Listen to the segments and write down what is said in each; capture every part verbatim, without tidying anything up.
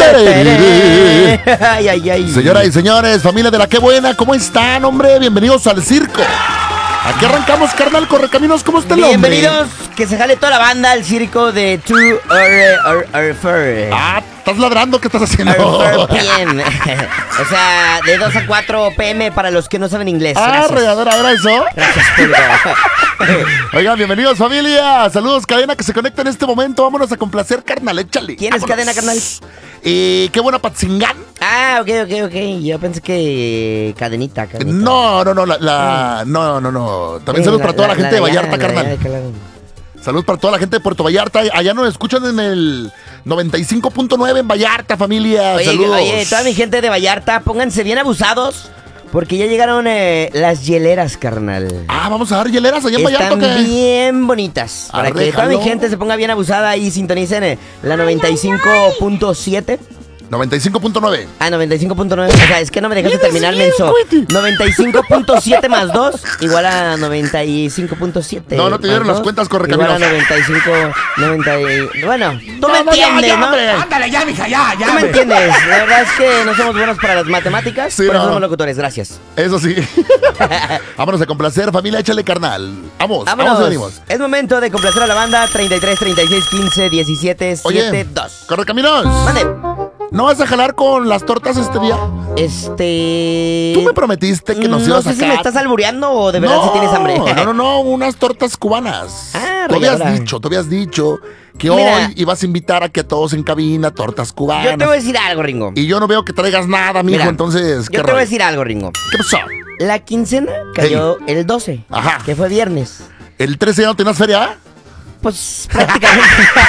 Ay, ay, ay. Señoras y señores, familia de la Qué Buena, ¿cómo están, hombre? Bienvenidos al circo. Aquí arrancamos, carnal, Correcaminos, ¿cómo está el hombre? Bienvenidos, que se jale toda la banda al circo de Two or, or, or Four. Ah, ¿estás ladrando? ¿Qué estás haciendo? Or P M. O sea, de dos a cuatro P M para los que no saben inglés. Ah, regadera, ¿era eso? Gracias, público. Oigan, bienvenidos, familia. Saludos, cadena que se conecta en este momento. Vámonos a complacer, carnal, échale. ¿Quién es cadena, carnal? Eh, qué buena Patzingán. Ah, ok, ok, ok. Yo pensé que cadenita, cadenita. No, no, no, la, la no, no, no. También Sí, saludos la- para toda la, la- gente la de allá, Vallarta, la carnal. allá, claro. Saludos para toda la gente de Puerto Vallarta. Allá nos escuchan en el noventa y cinco punto nueve en Vallarta, familia. Oye, Saludos. oye, toda mi gente de Vallarta, pónganse bien abusados, porque ya llegaron eh, las hieleras, carnal. Ah, vamos a dar hieleras allá en Vallarta, ¿o Están qué? bien bonitas. Para que toda mi Arréjalo. gente se ponga bien abusada y sintonicen eh, la noventa y cinco punto siete. noventa y cinco punto nueve. Ah, noventa y cinco punto nueve. O sea, es que no me dejaste terminar, menso. noventa y cinco punto siete más dos igual a noventa y cinco punto siete. No, no te dieron más las dos, cuentas, Correcaminos. Igual a noventa y cinco, noventa y... Bueno, tú No, me no, ya, entiendes, ya, ¿no? hombre. Ándale, ya, mija, ya, ya. Tú me hombre. entiendes. La verdad es que no somos buenos para las matemáticas, Sí, por eso no. somos locutores. Gracias. Eso sí. Vámonos a complacer, familia, échale, carnal. Vamos, Vámonos. vamos y venimos. Es momento de complacer a la banda. Treinta y tres, treinta y seis, quince, diecisiete, Oye, siete, dos. Correcaminos. Mande. ¿No vas a jalar con las tortas este día? Este... Tú me prometiste que nos no ibas sé a si me estás albureando o de verdad no, si tienes hambre. No, no, no, unas tortas cubanas. Ah, tú habías regadora. dicho, tú habías dicho que Mira. hoy ibas a invitar a que a todos en cabina tortas cubanas. Yo te voy a decir algo, Ringo. Y yo no veo que traigas nada, mijo, Mira, entonces, ¿qué Yo te voy a rollo? decir algo, Ringo. ¿Qué pasó? La quincena cayó el doce, Ajá. que fue viernes. ¿El trece ya no tenías feria? Pues prácticamente.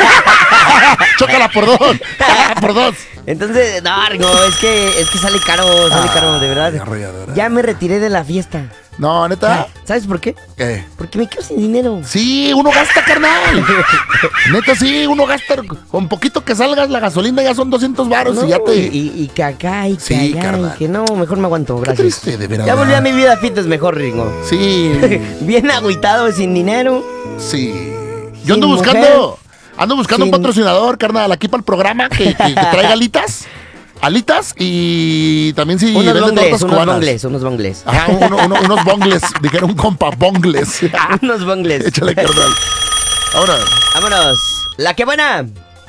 Chócala por dos. por dos. Entonces, no, Ringo, es que, es que sale caro, sale Ah, caro, de verdad. ya, ya, ya. Ya me retiré de la fiesta. No, neta. ¿Sabes por qué? ¿Qué? Porque me quedo sin dinero. Sí, uno gasta, carnal. Neta, sí, uno gasta. Con poquito que salgas la gasolina ya son doscientos varos No, y ya te... y, y- y que acá, y que Sí, allá, carnal. y que no, mejor me aguanto, Qué gracias. triste, de veras. Ya volví a mi vida fitness mejor, Ringo. Sí, Bien agüitado, sin dinero. sí. Yo Sin ando mujer. buscando... Ando buscando Sin- un patrocinador, carnal, aquí para el programa que, que- que traiga alitas. Alitas y también si unos vende bongles, tortas unos cubanas. bongles, unos bongles. Ajá, uno- uno- unos bongles. Dijeron un compa, bongles. unos bongles. Échale, carnal. Ahora, Vámonos. La que buena.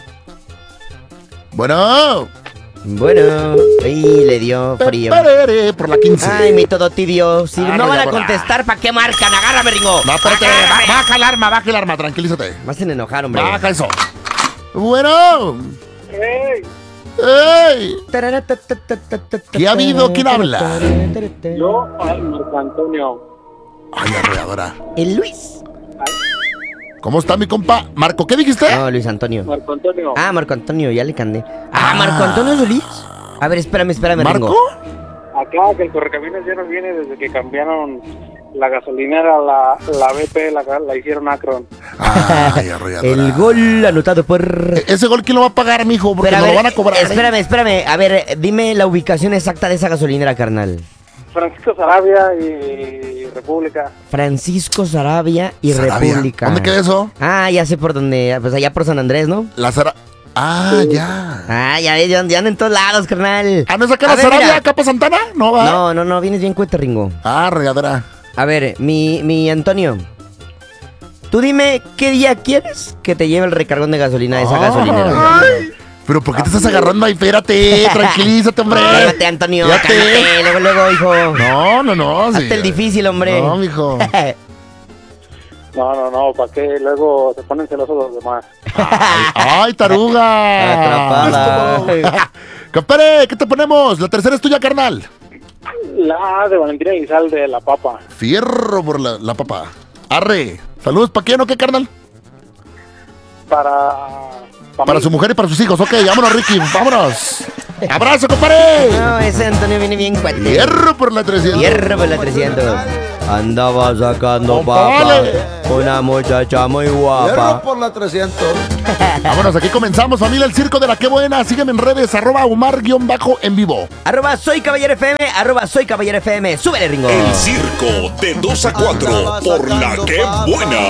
bueno. Bueno. Ay, le dio frío. Peperere, por la quince. Ay, mi todo tibio. Si Ah, no van a ya, contestar, ¿para qué marcan? Agárrame, Ringo. No, espérate, Agárrame. ba- baja el arma, baja el arma, tranquilízate. Me hacen enojar, hombre. Baja eso. Bueno. ¡Ey! ¿Qué ha habido? ¿Quién habla? Yo, Marco Antonio. Ay, arrolladora. El Luis. ¿Cómo está mi compa? Marco, ¿qué dijiste? No, Luis Antonio. Marco Antonio. Ah, Marco Antonio, ya le candé. Ah, Ah. Marco Antonio Solís. A ver, espérame, espérame, ¿Marco? Ringo. Acá que el Correcaminos ya no viene desde que cambiaron la gasolinera, la, la B P, la, la hicieron Akron. Ay, arrolladora. El gol anotado por... E- ¿Ese gol quién lo va a pagar, mijo? Porque Pero a nos ver, lo van a cobrar. ¿eh? Espérame, espérame. A ver, dime la ubicación exacta de esa gasolinera, carnal. Francisco Sarabia y República. Francisco Sarabia y Sarabia. República. ¿Dónde queda eso? Ah, ya sé por dónde. Pues allá por San Andrés, ¿no? La Sara... Ah, ya. Ah, ya ves, ya ya ando en todos lados, carnal. Ah, ¿no es acá A la ver, Sarabia, mira. acá para Santana? No, va. No, no, no, vienes bien cuete, Ringo. Ah, arrolladora. A ver, mi, mi Antonio. Tú dime qué día quieres que te lleve el recargón de gasolina de esa gasolinera. Ay. Pero ¿por qué te estás agarrando ahí? Espérate, tranquilízate, hombre. Cálmate, Antonio, Fíjate. cálmate. Luego, luego, hijo. No, no, no. sí. Hazte el difícil, hombre. No, mijo. No, no, no, ¿para qué? Luego se ponen celosos los demás. Ay, ay, taruga. Atrapada. Compare, ¿qué te ponemos? La tercera es tuya, carnal. La de Valentina Guisal de La Papa. Fierro por la, la papa. Arre. Saludos, ¿para quién o qué, carnal? Para... Para mí. su mujer y para sus hijos. Ok, vámonos, Ricky. Vámonos. Abrazo, compadre. No, ese Antonio viene bien cuete. Fierro por la trescientos. Hierro por la trescientos. Andaba sacando Compadre. papa. Una muchacha muy Hierro guapa. por la trescientos. Vámonos, aquí comenzamos, familia, el circo de la Qué Buena. Sígueme en redes, arroba Omar-en vivo. Arroba soy Caballero F M, arroba soy Caballero F M. Súbele, Ringo. El circo de dos a cuatro por la que buena.